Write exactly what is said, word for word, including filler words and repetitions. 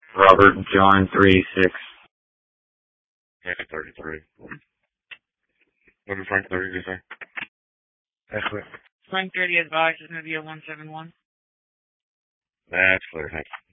Robert John three six. Yeah, thirty-three. What did Frank thirty say? That's clear. Frank thirty advised is going to be a one seven one. That's clear, thank you.